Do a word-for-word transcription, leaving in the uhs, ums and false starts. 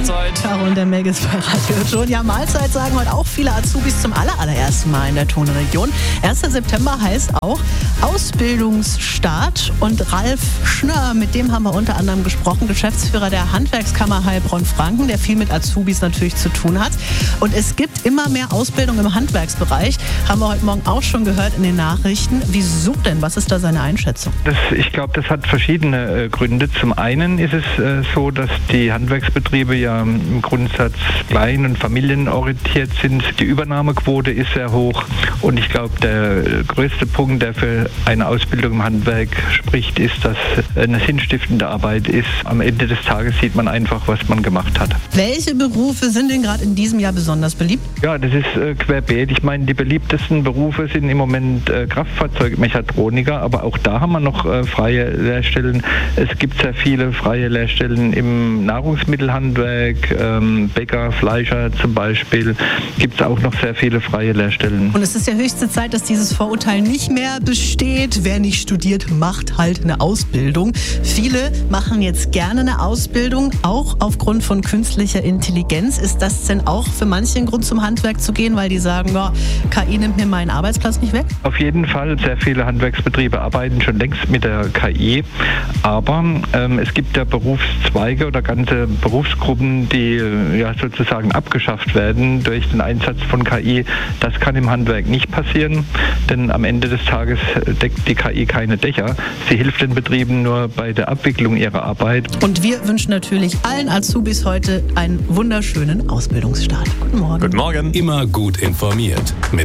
Mahlzeit. Caro und der Megis bei Radio Ton. Ja, Mahlzeit sagen heute auch viele Azubis zum aller, allerersten Mal in der Tonregion. erster September heißt auch Ausbildungsstart. Und Ralf Schnörr, mit dem haben wir unter anderem gesprochen, Geschäftsführer der Handwerkskammer Heilbronn-Franken, der viel mit Azubis natürlich zu tun hat. Und es gibt immer mehr Ausbildung im Handwerksbereich. Haben wir heute Morgen auch schon gehört in den Nachrichten. Wieso denn? Was ist da seine Einschätzung? Das, ich glaube, das hat verschiedene äh, Gründe. Zum einen ist es äh, so, dass die Handwerksbetriebe ja im Grundsatz klein- und familienorientiert sind. Die Übernahmequote ist sehr hoch. Und ich glaube, der größte Punkt, der für eine Ausbildung im Handwerk spricht, ist, dass eine sinnstiftende Arbeit ist. Am Ende des Tages sieht man einfach, was man gemacht hat. Welche Berufe sind denn gerade in diesem Jahr besonders beliebt? Ja, das ist äh, querbeet. Ich meine, die beliebtesten Berufe sind im Moment äh, Kraftfahrzeugmechatroniker, aber auch da haben wir noch äh, freie Lehrstellen. Es gibt sehr viele freie Lehrstellen im Nahrungsmittelhandwerk, ähm, Bäcker, Fleischer zum Beispiel. Gibt es auch noch sehr viele freie Lehrstellen. Und es ist ja höchste Zeit, dass dieses Vorurteil nicht mehr besteht. Wer nicht studiert, macht halt eine Ausbildung. Viele machen jetzt gerne eine Ausbildung, auch aufgrund von künstlicher Intelligenz. Ist das denn auch für manche ein Grund, zum Handwerk zu gehen, weil die sagen, ja, K I nimmt mir meinen Arbeitsplatz nicht weg? Auf jeden Fall. Sehr viele Handwerksbetriebe arbeiten schon längst mit der K I. Aber ähm, es gibt ja Berufszweige oder ganze Berufsgruppen, die ja sozusagen abgeschafft werden durch den Einsatz von K I. Das kann im Handwerk nicht passieren, denn am Ende des Tages deckt die K I keine Dächer. Sie hilft den Betrieben nur bei der Abwicklung ihrer Arbeit. Und wir wünschen natürlich allen Azubis heute einen wunderschönen Ausbildungsstart. Guten Morgen. Guten Morgen. Immer gut informiert. Mit